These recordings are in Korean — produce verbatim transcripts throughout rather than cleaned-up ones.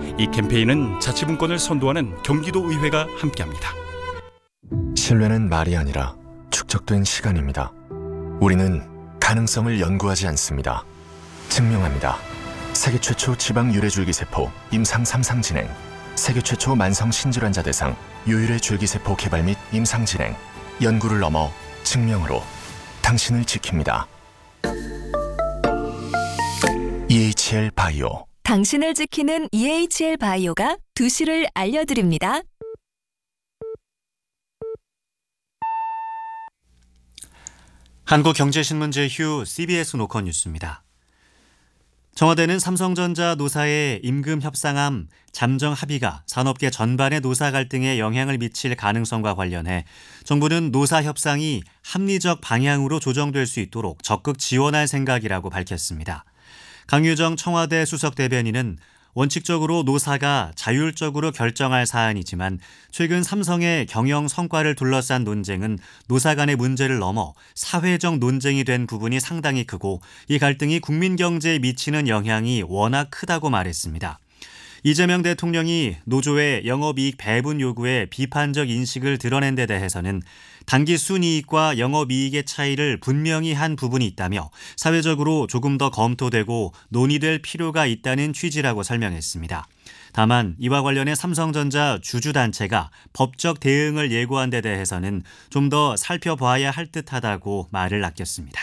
이 캠페인은 자치분권을 선도하는 경기도의회가 함께합니다. 신뢰는 말이 아니라 축적된 시간입니다. 우리는 가능성을 연구하지 않습니다. 증명합니다. 세계 최초 지방 유래줄기세포 임상 삼 상 진행, 세계 최초 만성 신질환자 대상 유일의 줄기세포 개발 및 임상 진행, 연구를 넘어 증명으로 당신을 지킵니다. 이에이치엘 바이오. 당신을 지키는 이에이치엘 바이오가 두 시를 알려드립니다. 한국경제신문 제휴 씨비에스 노컷 뉴스입니다. 청와대는 삼성전자 노사의 임금 협상안 잠정 합의가 산업계 전반의 노사 갈등에 영향을 미칠 가능성과 관련해 정부는 노사 협상이 합리적 방향으로 조정될 수 있도록 적극 지원할 생각이라고 밝혔습니다. 강유정 청와대 수석 대변인은 원칙적으로 노사가 자율적으로 결정할 사안이지만 최근 삼성의 경영 성과를 둘러싼 논쟁은 노사 간의 문제를 넘어 사회적 논쟁이 된 부분이 상당히 크고 이 갈등이 국민 경제에 미치는 영향이 워낙 크다고 말했습니다. 이재명 대통령이 노조의 영업이익 배분 요구에 비판적 인식을 드러낸 데 대해서는 단기 순이익과 영업이익의 차이를 분명히 한 부분이 있다며 사회적으로 조금 더 검토되고 논의될 필요가 있다는 취지라고 설명했습니다. 다만 이와 관련해 삼성전자 주주단체가 법적 대응을 예고한 데 대해서는 좀 더 살펴봐야 할 듯하다고 말을 아꼈습니다.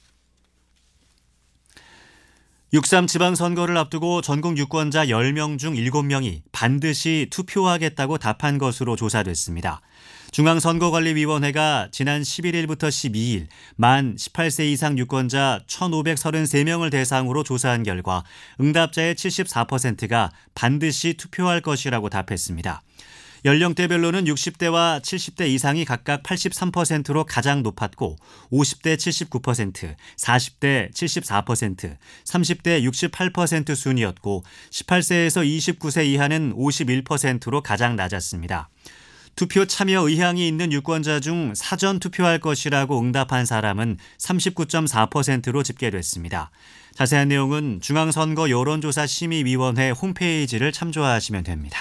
육삼 지방선거를 앞두고 전국 유권자 열 명 중 일곱 명이 반드시 투표하겠다고 답한 것으로 조사됐습니다. 중앙선거관리위원회가 지난 십일 일부터 십이 일 만 열여덟 세 이상 유권자 천오백삼십삼 명을 대상으로 조사한 결과 응답자의 칠십사 퍼센트가 반드시 투표할 것이라고 답했습니다. 연령대별로는 육십 대와 칠십 대 이상이 각각 팔십삼 퍼센트로 가장 높았고 오십 대 칠십구 퍼센트, 사십 대 칠십사 퍼센트, 삼십 대 육십팔 퍼센트 순이었고 십팔 세에서 이십구 세 이하는 오십일 퍼센트로 가장 낮았습니다. 투표 참여 의향이 있는 유권자 중 사전 투표할 것이라고 응답한 사람은 삼십구 점 사 퍼센트로 집계됐습니다. 자세한 내용은 중앙선거 여론조사심의위원회 홈페이지를 참조하시면 됩니다.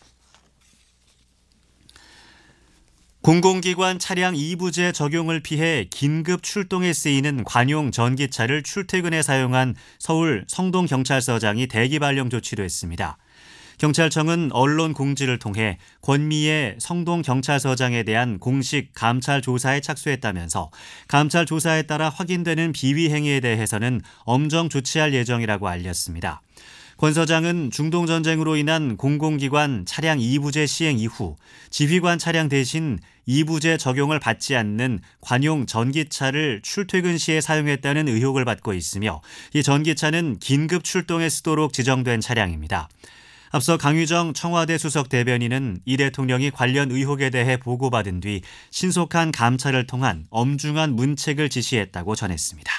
공공기관 차량 이 부제 적용을 피해 긴급 출동에 쓰이는 관용 전기차를 출퇴근에 사용한 서울 성동경찰서장이 대기 발령 조치도 했습니다. 경찰청은 언론 공지를 통해 권미애 성동경찰서장에 대한 공식 감찰 조사에 착수했다면서 감찰 조사에 따라 확인되는 비위 행위에 대해서는 엄정 조치할 예정이라고 알렸습니다. 권 서장은 중동전쟁으로 인한 공공기관 차량 이 부제 시행 이후 지휘관 차량 대신 이 부제 적용을 받지 않는 관용 전기차를 출퇴근 시에 사용했다는 의혹을 받고 있으며 이 전기차는 긴급 출동에 쓰도록 지정된 차량입니다. 앞서 강유정 청와대 수석 대변인은 이 대통령이 관련 의혹에 대해 보고받은 뒤 신속한 감찰을 통한 엄중한 문책을 지시했다고 전했습니다.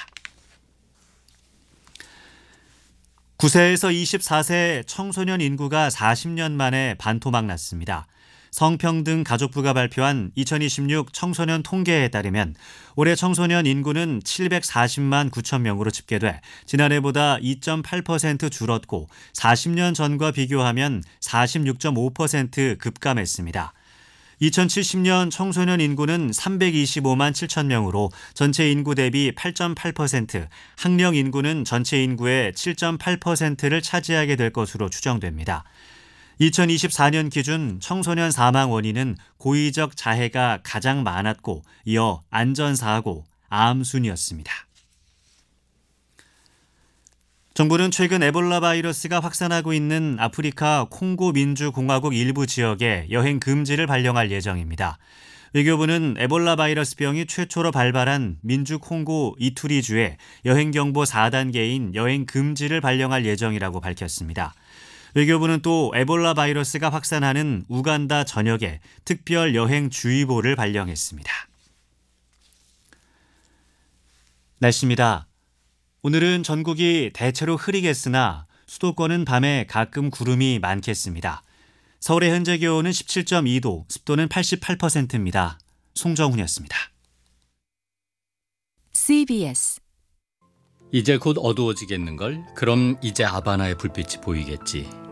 구 세에서 이십사 세 청소년 인구가 사십 년 만에 반토막 났습니다. 성평등 가족부가 발표한 이천이십육 청소년 통계에 따르면 올해 청소년 인구는 칠백사십만 구천 명으로 집계돼 지난해보다 이 점 팔 퍼센트 줄었고 사십 년 전과 비교하면 사십육 점 오 퍼센트 급감했습니다. 이천칠십 년 청소년 인구는 삼백이십오만 칠천 명으로 전체 인구 대비 팔 점 팔 퍼센트, 학령 인구는 전체 인구의 칠 점 팔 퍼센트를 차지하게 될 것으로 추정됩니다. 이천이십사 년 기준 청소년 사망 원인은 고의적 자해가 가장 많았고 이어 안전사고, 암 순이었습니다. 정부는 최근 에볼라 바이러스가 확산하고 있는 아프리카 콩고 민주공화국 일부 지역에 여행 금지를 발령할 예정입니다. 외교부는 에볼라 바이러스 병이 최초로 발발한 민주 콩고 이투리주에 여행경보 사 단계인 여행 금지를 발령할 예정이라고 밝혔습니다. 외교부는 또 에볼라 바이러스가 확산하는 우간다 전역에 특별 여행주의보를 발령했습니다. 날씨입니다. 오늘은 전국이 대체로 흐리겠으나 수도권은 밤에 가끔 구름이 많겠습니다. 서울의 현재 기온은 십칠 점 이 도, 습도는 팔십팔 퍼센트입니다. 송정훈이었습니다. 씨비에스 이제 곧 어두워지겠는걸? 그럼 이제 아바나의 불빛이 보이겠지.